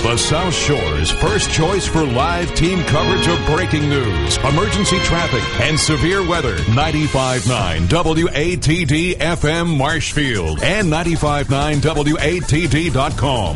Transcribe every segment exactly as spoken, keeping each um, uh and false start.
The South Shore's first choice for live team coverage of breaking news, emergency traffic, and severe weather. ninety-five point nine W A T D F M Marshfield and ninety-five point nine W A T D dot com.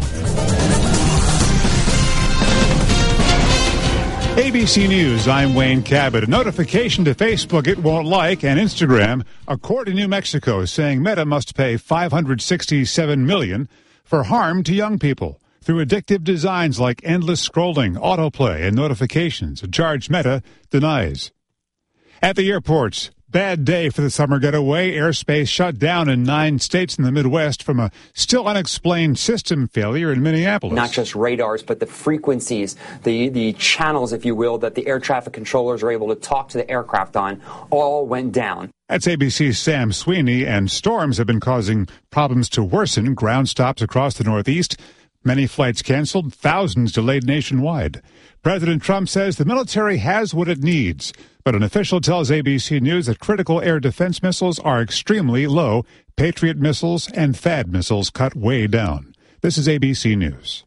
A B C News, I'm Wayne Cabot. A notification to Facebook it won't like and Instagram, a court in New Mexico saying Meta must pay five hundred sixty-seven million dollars for harm to young people through addictive designs like endless scrolling, autoplay, and notifications, a charge Meta denies. At the airports, bad day for the summer getaway. Airspace shut down in nine states in the Midwest from a still unexplained system failure in Minneapolis. Not just radars, but the frequencies, the, the channels, if you will, that the air traffic controllers are able to talk to the aircraft on, all went down. That's A B C's Sam Sweeney, and storms have been causing problems to worsen. Ground stops across the Northeast. Many flights canceled, thousands delayed nationwide. President Trump says the military has what it needs, but an official tells A B C News that critical air defense missiles are extremely low. Patriot missiles and THAAD missiles cut way down. This is A B C News.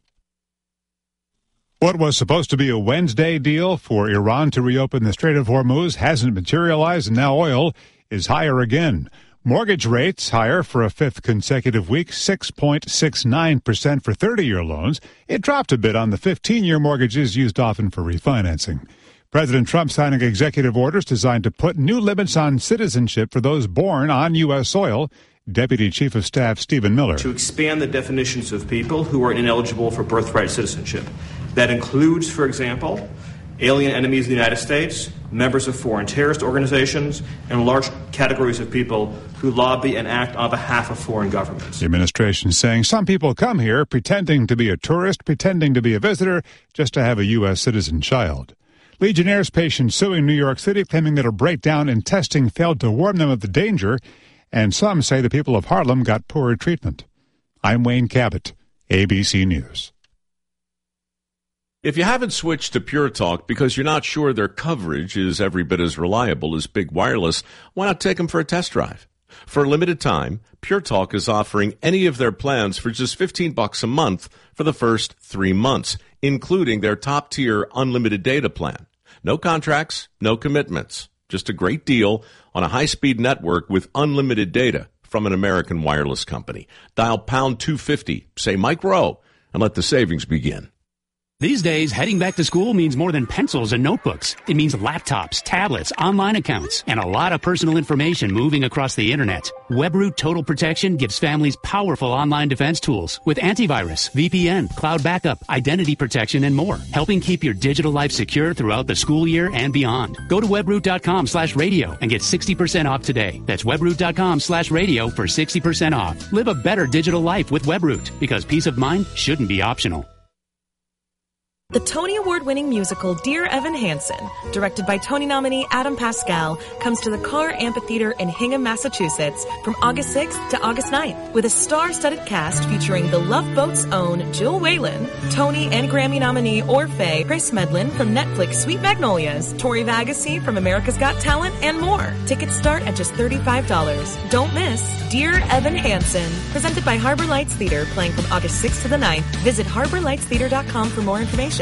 What was supposed to be a Wednesday deal for Iran to reopen the Strait of Hormuz hasn't materialized, and now oil is higher again. Mortgage rates higher for a fifth consecutive week, six point six nine percent for thirty-year loans. It dropped a bit on the fifteen-year mortgages used often for refinancing. President Trump signing executive orders designed to put new limits on citizenship for those born on U S soil. Deputy Chief of Staff Stephen Miller. To expand the definitions of people who are ineligible for birthright citizenship. That includes, for example, alien enemies of the United States, members of foreign terrorist organizations, and large categories of people who lobby and act on behalf of foreign governments. The administration saying some people come here pretending to be a tourist, pretending to be a visitor, just to have a U S citizen child. Legionnaire's patient suing New York City, claiming that a breakdown in testing failed to warn them of the danger, and some say the people of Harlem got poorer treatment. I'm Wayne Cabot, A B C News. If you haven't switched to Pure Talk because you're not sure their coverage is every bit as reliable as Big Wireless, why not take them for a test drive? For a limited time, Pure Talk is offering any of their plans for just fifteen bucks a month for the first three months, including their top-tier unlimited data plan. No contracts, no commitments. Just a great deal on a high-speed network with unlimited data from an American wireless company. Dial pound two fifty, say Mike Rowe, and let the savings begin. These days, heading back to school means more than pencils and notebooks. It means laptops, tablets, online accounts, and a lot of personal information moving across the internet. WebRoot Total Protection gives families powerful online defense tools with antivirus, V P N, cloud backup, identity protection, and more, helping keep your digital life secure throughout the school year and beyond. Go to webroot.com slash radio and get sixty percent off today. That's webroot.com slash radio for sixty percent off. Live a better digital life with WebRoot, because peace of mind shouldn't be optional. The Tony Award-winning musical Dear Evan Hansen, directed by Tony nominee Adam Pascal, comes to the Carr Amphitheater in Hingham, Massachusetts from August sixth to August ninth with a star-studded cast featuring the Love Boat's own Jill Whalen, Tony and Grammy nominee Orfeh, Grace Medlin from Netflix Sweet Magnolias, Tori Vagassi from America's Got Talent, and more. Tickets start at just thirty-five dollars. Don't miss Dear Evan Hansen, presented by Harbor Lights Theater, playing from August sixth to the ninth. Visit harbor lights theater dot com for more information.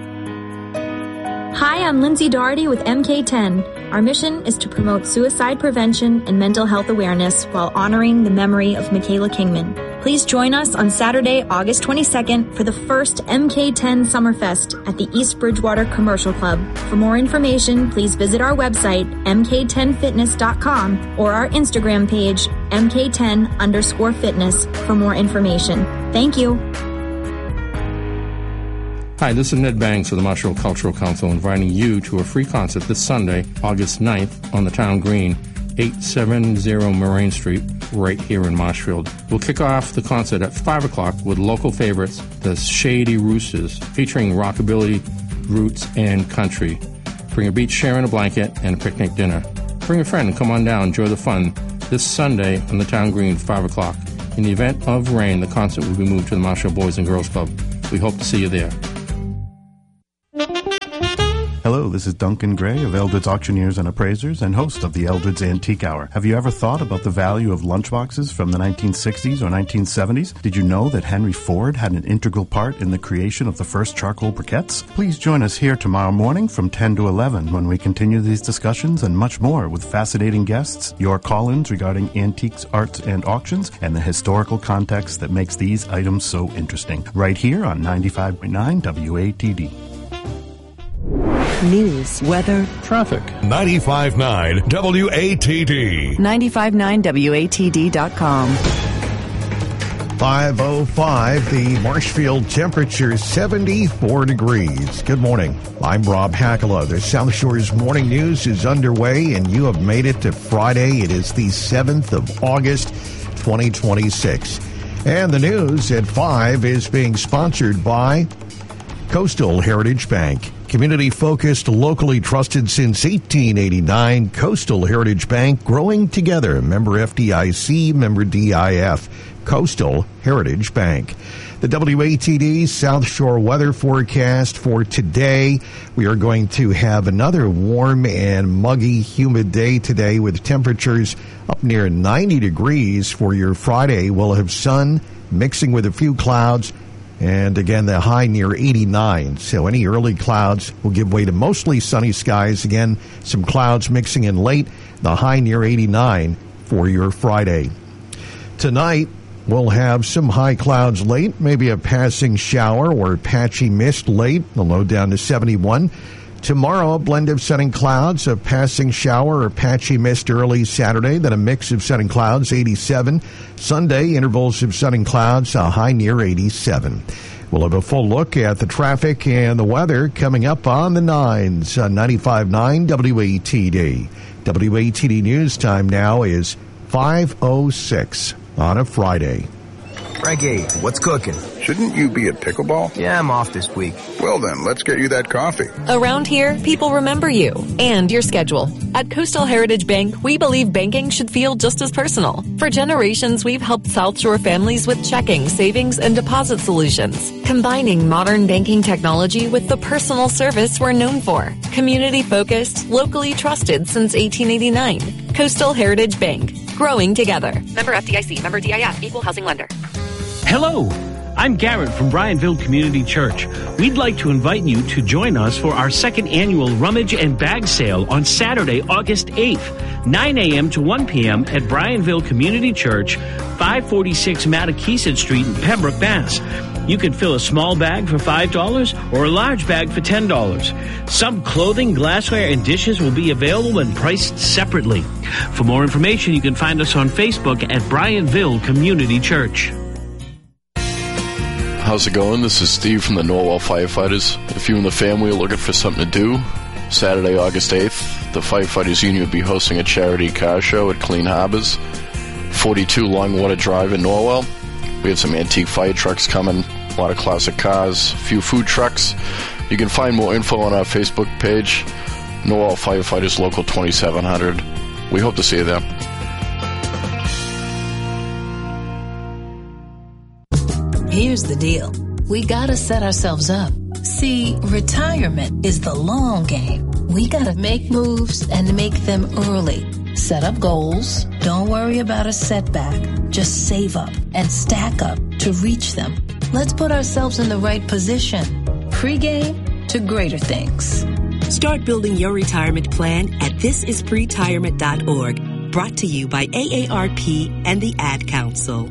Hi, I'm Lindsay Doherty with M K ten. Our mission is to promote suicide prevention and mental health awareness while honoring the memory of Michaela Kingman. Please join us on Saturday, August twenty-second for the first M K ten Summerfest at the East Bridgewater Commercial Club. For more information, please visit our website, m k ten fitness dot com, or our Instagram page, m k ten underscore fitness, for more information. Thank you. Hi, this is Ned Banks of the Marshall Cultural Council inviting you to a free concert this Sunday, August ninth, on the Town Green, eight seventy Moraine Street, right here in Marshfield. We'll kick off the concert at five o'clock with local favorites, the Shady Roosters, featuring rockabilly, roots, and country. Bring a beach chair and a blanket and a picnic dinner. Bring a friend and come on down, enjoy the fun. This Sunday on the Town Green, five o'clock. In the event of rain, the concert will be moved to the Marshall Boys and Girls Club. We hope to see you there. Hello, This is Duncan Gray of Eldred's Auctioneers and Appraisers and host of the Eldred's Antique Hour. Have you ever thought about the value of lunchboxes from the nineteen sixties or nineteen seventies? Did you know that Henry Ford had an integral part in the creation of the first charcoal briquettes? Please join us here tomorrow morning from ten to eleven when we continue these discussions and much more with fascinating guests, your call-ins regarding antiques, arts, and auctions, and the historical context that makes these items so interesting. Right here on ninety-five point nine W A T D. News, weather, traffic. ninety-five point nine W A T D. ninety-five point nine W A T D dot com. five oh five, the Marshfield temperature seventy-four degrees. Good morning. I'm Rob Hackala. The South Shore's morning news is underway, and you have made it to Friday. It is the seventh of August, twenty twenty-six. And the news at five is being sponsored by Coastal Heritage Bank. Community-focused, locally trusted since eighteen eighty-nine, Coastal Heritage Bank, growing together. Member F D I C, member D I F. Coastal Heritage Bank. The W A T D South Shore weather forecast for today. We are going to have another warm and muggy, humid day today with temperatures up near ninety degrees for your Friday. We'll have sun mixing with a few clouds. And again, the high near eighty-nine. So any early clouds will give way to mostly sunny skies. Again, some clouds mixing in late. The high near eighty-nine for your Friday. Tonight, we'll have some high clouds late, maybe a passing shower or patchy mist late. The low down to seventy-one. Tomorrow, a blend of sun and clouds, a passing shower or patchy mist early Saturday, then a mix of sun and clouds, eighty-seven. Sunday, intervals of sun and clouds, a high near eighty-seven. We'll have a full look at the traffic and the weather coming up on the nines on ninety-five point nine W A T D. W A T D News time now is five oh six on a Friday. Frankie, what's cooking? Shouldn't you be at pickleball? Yeah, I'm off this week. Well then, let's get you that coffee. Around here, people remember you and your schedule. At Coastal Heritage Bank, we believe banking should feel just as personal. For generations, we've helped South Shore families with checking, savings, and deposit solutions, combining modern banking technology with the personal service we're known for. Community-focused, locally trusted since eighteen eighty-nine. Coastal Heritage Bank, growing together. Member F D I C, member D I F, equal housing lender. Hello, I'm Garrett from Bryanville Community Church. We'd like to invite you to join us for our second annual Rummage and Bag Sale on Saturday, August eighth, nine a.m. to one p.m. at Bryanville Community Church, five forty-six Matakeesit Street in Pembroke, Mass. You can fill a small bag for five dollars or a large bag for ten dollars. Some clothing, glassware, and dishes will be available and priced separately. For more information, you can find us on Facebook at Bryanville Community Church. How's it going? This is Steve from the Norwell Firefighters. If you and the family are looking for something to do, Saturday, August eighth, the Firefighters Union will be hosting a charity car show at Clean Harbors, forty-two Longwater Drive in Norwell. We have some antique fire trucks coming, a lot of classic cars, a few food trucks. You can find more info on our Facebook page, Norwell Firefighters Local twenty-seven hundred. We hope to see you there. Here's the deal. We gotta set ourselves up. See, retirement is the long game. We gotta make moves and make them early. Set up goals. Don't worry about a setback. Just save up and stack up to reach them. Let's put ourselves in the right position. Pre-game to greater things. Start building your retirement plan at this is pretirement dot org. Brought to you by A A R P and the Ad Council.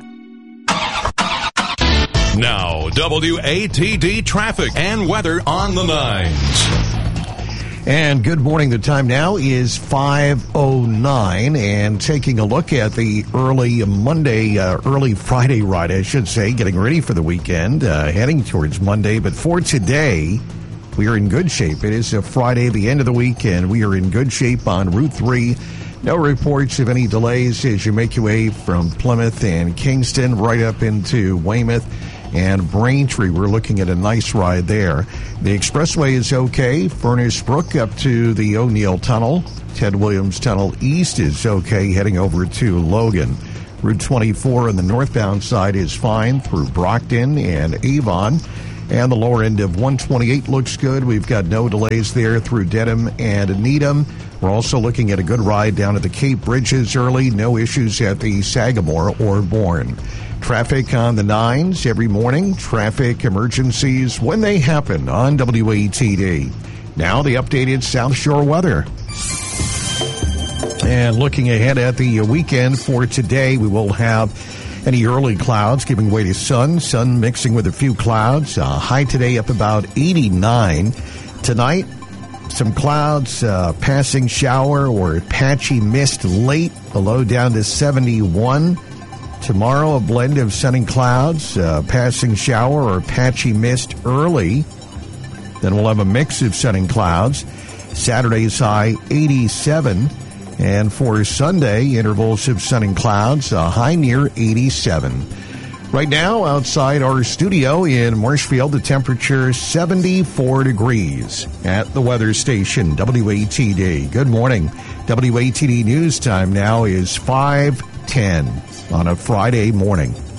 Now, W A T D traffic and weather on the nines. And good morning. The time now is five oh nine, and taking a look at the early Monday, uh, early Friday ride, I should say, getting ready for the weekend, uh, heading towards Monday. But for today, we are in good shape. It is a Friday, the end of the week, and we are in good shape on Route three. No reports of any delays as you make your way from Plymouth and Kingston right up into Weymouth and Braintree. We're looking at a nice ride there. The expressway is okay. Furnace Brook up to the O'Neill Tunnel. Ted Williams Tunnel East is okay, heading over to Logan. Route twenty-four on the northbound side is fine through Brockton and Avon. And the lower end of one twenty-eight looks good. We've got no delays there through Dedham and Needham. We're also looking at a good ride down at the Cape Bridges early. No issues at the Sagamore or Bourne. Traffic on the nines every morning. Traffic emergencies when they happen on W A T D. Now the updated South Shore weather. And looking ahead at the weekend for today, we will have any early clouds giving way to sun. Sun mixing with a few clouds. Uh, high today up about eighty-nine. Tonight, some clouds, uh, passing shower or patchy mist late. The low down to seventy-one. Tomorrow, a blend of sunny clouds, uh, passing shower or patchy mist early. Then we'll have a mix of sunny clouds. Saturday's high eighty-seven. And for Sunday, intervals of sunny clouds, a high near eighty-seven. Right now, outside our studio in Marshfield, the temperature seventy-four degrees at the weather station, W A T D. Good morning. W A T D news time now is five ten on a Friday morning.